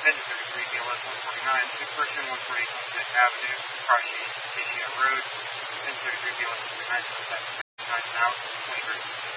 33 BLS 149, sick person 148 Sunset Avenue, Kashi, Road, 33 BLS 149, Sunset, 9 out,